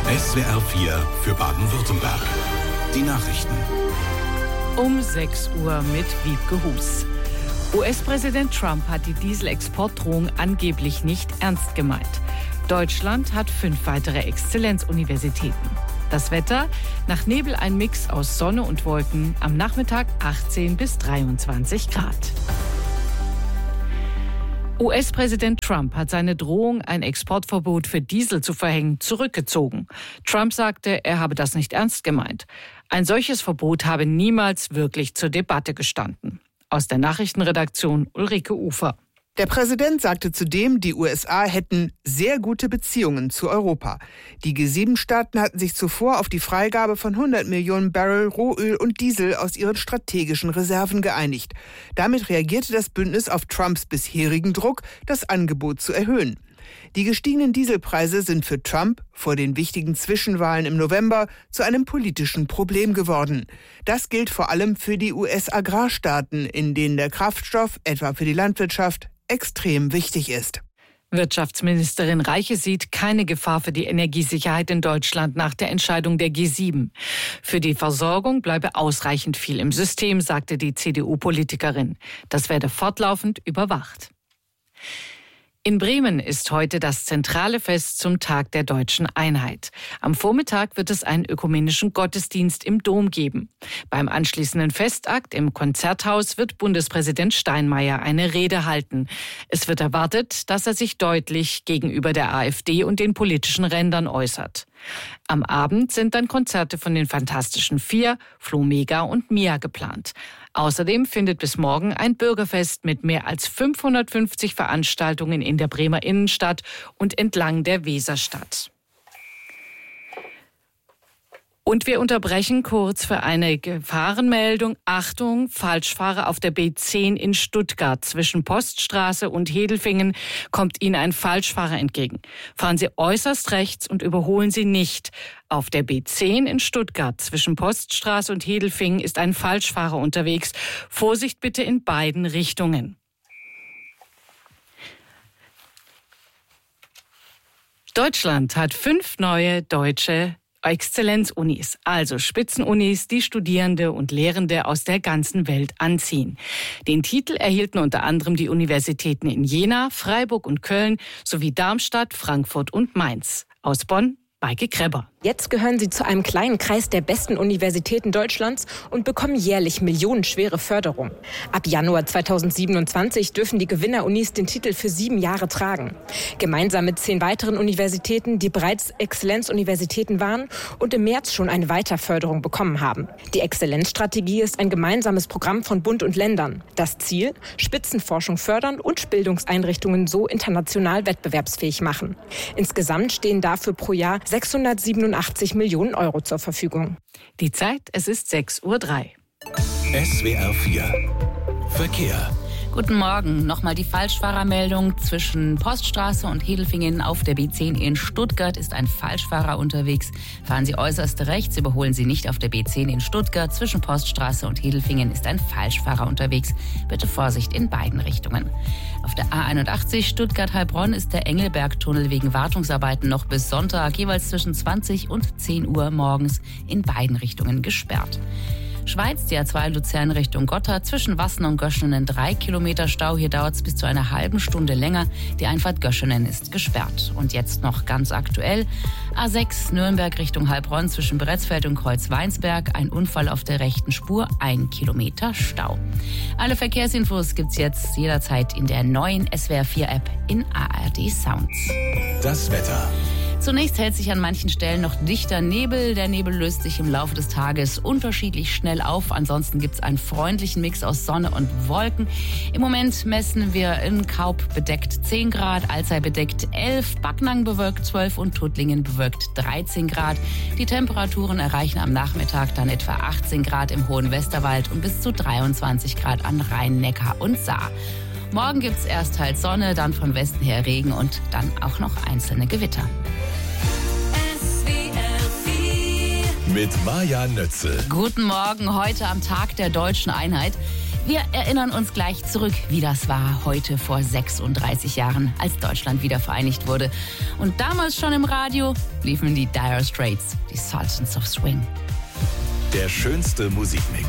SWR 4 für Baden-Württemberg. Die Nachrichten. Um 6 Uhr mit Wiebke Hus. US-Präsident Trump hat die Dieselexportdrohung angeblich nicht ernst gemeint. Deutschland hat 5 weitere Exzellenzuniversitäten. Das Wetter: nach Nebel ein Mix aus Sonne und Wolken, am Nachmittag 18 bis 23 Grad. US-Präsident Trump hat seine Drohung, ein Exportverbot für Diesel zu verhängen, zurückgezogen. Trump sagte, er habe das nicht ernst gemeint. Ein solches Verbot habe niemals wirklich zur Debatte gestanden. Aus der Nachrichtenredaktion Ulrike Ufer. Der Präsident sagte zudem, die USA hätten sehr gute Beziehungen zu Europa. Die G7-Staaten hatten sich zuvor auf die Freigabe von 100 Millionen Barrel Rohöl und Diesel aus ihren strategischen Reserven geeinigt. Damit reagierte das Bündnis auf Trumps bisherigen Druck, das Angebot zu erhöhen. Die gestiegenen Dieselpreise sind für Trump vor den wichtigen Zwischenwahlen im November zu einem politischen Problem geworden. Das gilt vor allem für die US-Agrarstaaten, in denen der Kraftstoff, etwa für die Landwirtschaft, extrem wichtig ist. Wirtschaftsministerin Reiche sieht keine Gefahr für die Energiesicherheit in Deutschland nach der Entscheidung der G7. Für die Versorgung bleibe ausreichend viel im System, sagte die CDU-Politikerin. Das werde fortlaufend überwacht. In Bremen ist heute das zentrale Fest zum Tag der Deutschen Einheit. Am Vormittag wird es einen ökumenischen Gottesdienst im Dom geben. Beim anschließenden Festakt im Konzerthaus wird Bundespräsident Steinmeier eine Rede halten. Es wird erwartet, dass er sich deutlich gegenüber der AfD und den politischen Rändern äußert. Am Abend sind dann Konzerte von den Fantastischen Vier, Flo Mega und Mia geplant. Außerdem findet bis morgen ein Bürgerfest mit mehr als 550 Veranstaltungen in der Bremer Innenstadt und entlang der Weser statt. Und wir unterbrechen kurz für eine Gefahrenmeldung. Achtung, Falschfahrer auf der B10 in Stuttgart. Zwischen Poststraße und Hedelfingen kommt Ihnen ein Falschfahrer entgegen. Fahren Sie äußerst rechts und überholen Sie nicht. Auf der B10 in Stuttgart zwischen Poststraße und Hedelfingen ist ein Falschfahrer unterwegs. Vorsicht bitte in beiden Richtungen. Deutschland hat 5 neue deutsche Exzellenzunis, also Spitzenunis, die Studierende und Lehrende aus der ganzen Welt anziehen. Den Titel erhielten unter anderem die Universitäten in Jena, Freiburg und Köln sowie Darmstadt, Frankfurt und Mainz. Aus Bonn, Maike Krebber. Jetzt gehören sie zu einem kleinen Kreis der besten Universitäten Deutschlands und bekommen jährlich millionenschwere Förderung. Ab Januar 2027 dürfen die Gewinnerunis den Titel für 7 Jahre tragen. Gemeinsam mit 10 weiteren Universitäten, die bereits Exzellenzuniversitäten waren und im März schon eine Weiterförderung bekommen haben. Die Exzellenzstrategie ist ein gemeinsames Programm von Bund und Ländern. Das Ziel: Spitzenforschung fördern und Bildungseinrichtungen so international wettbewerbsfähig machen. Insgesamt stehen dafür pro Jahr 687 Millionen Euro zur Verfügung. Die Zeit, es ist 6:03 Uhr. SWR 4 Verkehr. Guten Morgen. Nochmal die Falschfahrermeldung. Zwischen Poststraße und Hedelfingen auf der B10 in Stuttgart ist ein Falschfahrer unterwegs. Fahren Sie äußerst rechts, überholen Sie nicht auf der B10 in Stuttgart. Zwischen Poststraße und Hedelfingen ist ein Falschfahrer unterwegs. Bitte Vorsicht in beiden Richtungen. Auf der A81 Stuttgart-Heilbronn ist der Engelbergtunnel wegen Wartungsarbeiten noch bis Sonntag jeweils zwischen 20 und 10 Uhr morgens in beiden Richtungen gesperrt. Schweiz, die A2 Luzern Richtung Gotthard, zwischen Wassen und Göschenen 3 Kilometer Stau. Hier dauert es bis zu einer halben Stunde länger. Die Einfahrt Göschenen ist gesperrt. Und jetzt noch ganz aktuell: A6 Nürnberg Richtung Heilbronn zwischen Bretzfeld und Kreuzweinsberg. Ein Unfall auf der rechten Spur, 1 Kilometer Stau. Alle Verkehrsinfos gibt's jetzt jederzeit in der neuen SWR 4 App in ARD Sounds. Das Wetter. Zunächst hält sich an manchen Stellen noch dichter Nebel. Der Nebel löst sich im Laufe des Tages unterschiedlich schnell auf. Ansonsten gibt es einen freundlichen Mix aus Sonne und Wolken. Im Moment messen wir in Kaub bedeckt 10 Grad, Alzey bedeckt 11, Backnang bewölkt 12 und Tuttlingen bewölkt 13 Grad. Die Temperaturen erreichen am Nachmittag dann etwa 18 Grad im hohen Westerwald und bis zu 23 Grad an Rhein, Neckar und Saar. Morgen gibt's erst teils Sonne, dann von Westen her Regen und dann auch noch einzelne Gewitter. Mit Maja Nötzel. Guten Morgen, heute am Tag der Deutschen Einheit. Wir erinnern uns gleich zurück, wie das war heute vor 36 Jahren, als Deutschland wieder vereinigt wurde. Und damals schon im Radio liefen die Dire Straits, die Sultans of Swing. Der schönste Musikmix